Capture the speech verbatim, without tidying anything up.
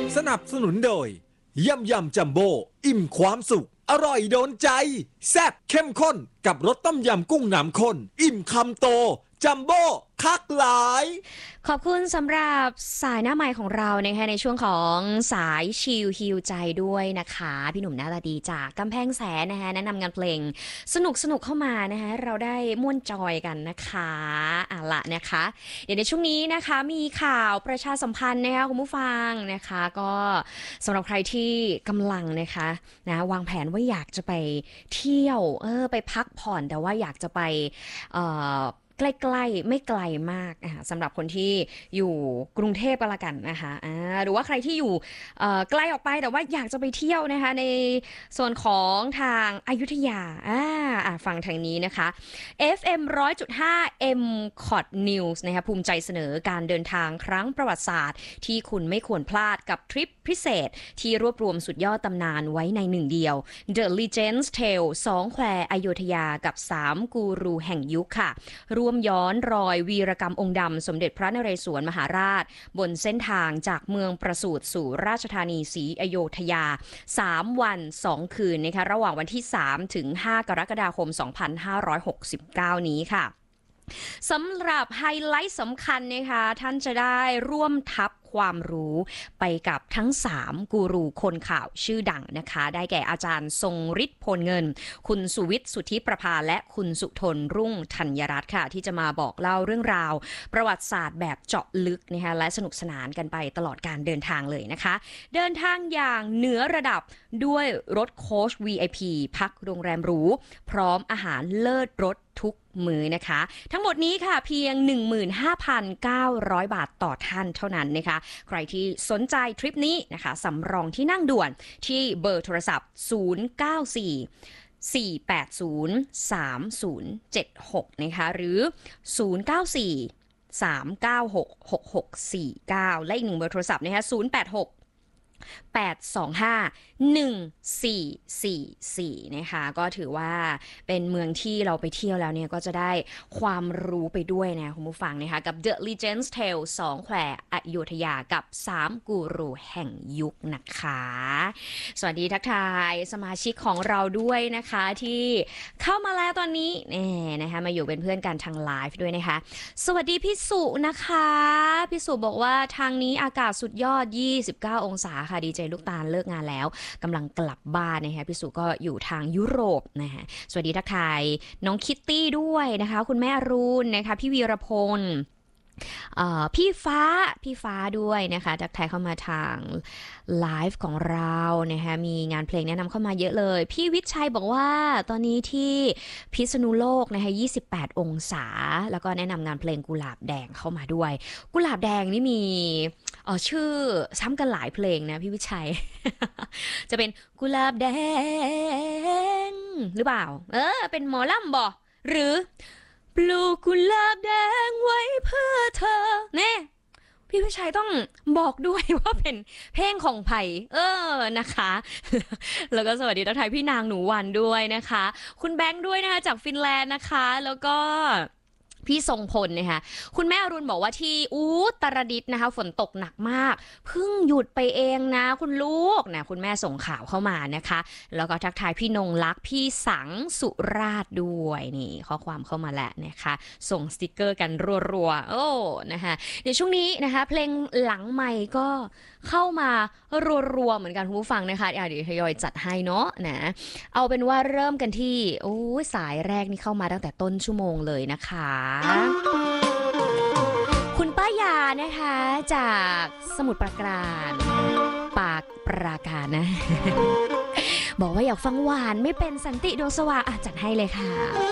สนับสนุนโดยยำยำจัมโบ้อิ่มความสุขอร่อยโดนใจแซ่บเข้มข้นกับรสต้มยำกุ้งน้ำข้นอิ่มคำโตจัมโบ้คักหลายขอบคุณสำหรับสายหน้าไมค์ของเรานะคะในช่วงของสายชิลฮิวใจด้วยนะคะพี่หนุ่มหน้าตาดีจากกำแพงแสนนะคะแนะนำงานเพลงสนุกสนุกเข้ามานะคะเราได้ม่วนจอยกันนะคะอ่ะละนะคะเดี๋ยวในช่วงนี้นะคะมีข่าวประชาสัมพันธ์นะคะคุณผู้ฟังนะคะก็สำหรับใครที่กำลังนะคะนะวางแผนว่าอยากจะไปเที่ยวเออไปพักผ่อนแต่ว่าอยากจะไปเอ่อใกล้ๆไม่ไกลมากสำหรับคนที่อยู่กรุงเทพก็แล้วกันนะคะหรือว่าใครที่อยู่ใกล้ออกไปแต่ว่าอยากจะไปเที่ยวนะคะในส่วนของทางอยุธยาฟังทางนี้นะคะ เอฟ เอ็ม หนึ่งร้อยจุดห้า เอ็ม คอท News นะคะภูมิใจเสนอการเดินทางครั้งประวัติศาสตร์ที่คุณไม่ควรพลาดกับทริปพิเศษที่รวบรวมสุดยอดตำนานไว้ในหนึ่งเดียว The Legends Tale สองแควอโยธยากับสามกูรูแห่งยุคค่ะร่วมย้อนรอยวีรกรรมองค์ดำสมเด็จพระนเรศวรมหาราชบนเส้นทางจากเมืองประสูติสู่ราชธานีศรีอโยธยาสามวันสองคืนนะคะระหว่างวันที่สามถึงห้ากรกฎาคมสองพันห้าร้อยหกสิบเก้านี้ค่ะสำหรับไฮไลท์สำคัญนะคะท่านจะได้ร่วมทับความรู้ไปกับทั้งสามกูรูคนข่าวชื่อดังนะคะได้แก่อาจารย์ทรงฤทธิ์พลเงินคุณสุวิทย์สุทธิประภาและคุณสุทนรุ่งธัญรัตน์ค่ะที่จะมาบอกเล่าเรื่องราวประวัติศาสตร์แบบเจาะลึกนะคะและสนุกสนานกันไปตลอดการเดินทางเลยนะคะเดินทางอย่างเหนือระดับด้วยรถโค้ช วี ไอ พี พักโรงแรมหรูพร้อมอาหารเลิศรสทุกมือนะคะทั้งหมดนี้ค่ะเพียง หนึ่งหมื่นห้าพันเก้าร้อย บาทต่อท่านเท่านั้นนะคะใครที่สนใจทริปนี้นะคะสำรองที่นั่งด่วนที่เบอร์โทรศัพท์ศูนย์ เก้า สี่ สี่ แปด ศูนย์ สาม ศูนย์ เจ็ด หกนะคะหรือศูนย์ เก้า สี่ สาม เก้า หก หก หก สี่ เก้าและอีกหนึ่งเบอร์โทรศัพท์นะคะศูนย์ แปด หก แปด สอง ห้า หนึ่ง สี่ สี่ สี่นะคะก็ถือว่าเป็นเมืองที่เราไปเที่ยวแล้วเนี่ยก็จะได้ความรู้ไปด้วยนะคุณผู้ฟังนะคะกับ The Legends Tale สองแควอโยธยากับสามกูรูแห่งยุคนะคะสวัสดีทักทายสมาชิกของเราด้วยนะคะที่เข้ามาแล้วตอนนี้นี่นะคะมาอยู่เป็นเพื่อนกันทางไลฟ์ด้วยนะคะสวัสดีพี่สุนะคะพี่สุบอกว่าทางนี้อากาศสุดยอดยี่สิบเก้าองศาค่ะดีเจลูกตาลเลิกงานแล้วกำลังกลับบ้านนะคะพี่สุก็อยู่ทางยุโรปนะคะสวัสดีทักทายน้องคิตตี้ด้วยนะคะคุณแม่รุนนะคะพี่วีรพลพี่ฟ้าพี่ฟ้าด้วยนะคะทักทายเข้ามาทางไลฟ์ของเรานะคะมีงานเพลงแนะนำเข้ามาเยอะเลยพี่วิชัยบอกว่าตอนนี้ที่พิษณุโลกนะคะยี่สิบแปดองศาแล้วก็แนะนำงานเพลงกุหลาบแดงเข้ามาด้วยกุหลาบแดงนี่มีอ๋อชื่อซ้ำกันหลายเพลงนะพี่วิชัย จะเป็นกุหลาบแดงหรือเปล่าเออเป็นหมอลำบ่หรือปลูกกุหลาบแดงไว้เพื่อเธอเน่พี่วิชัยต้องบอกด้วยว่าเป็นเพลงของไผ่เออนะคะแล้วก็สวัสดีทักทายพี่นางหนูวันด้วยนะคะคุณแบงค์ด้วยนะคะจากฟินแลนด์นะคะแล้วก็พี่ทรงพลนะคะคุณแม่อรุณบอกว่าที่อุตรดิตถ์นะคะฝนตกหนักมากเพิ่งหยุดไปเองนะคุณลูกนะคุณแม่ส่งข่าวเข้ามานะคะแล้วก็ทักทายพี่นงลักษ์พี่สังสุราษฎร์ด้วยนี่ข้อความเข้ามาแล้วนะคะส่งสติกเกอร์กันรัวๆโอ้นะคะเดี๋ยวช่วงนี้นะคะเพลงหลังไมค์ก็เข้ามารัวๆเหมือนกันคุณผู้ฟังนะคะเดี๋ยวทยอยจัดให้เนาะนะเอาเป็นว่าเริ่มกันที่โอ้สายแรกนี่เข้ามาตั้งแต่ต้นชั่วโมงเลยนะคะคุณป้ายานะคะจากสมุทรปราการปากปราการนะ บอกว่าอยากฟังหวานไม่เป็นสันติดวงสว่างจัดให้เลยค่ะ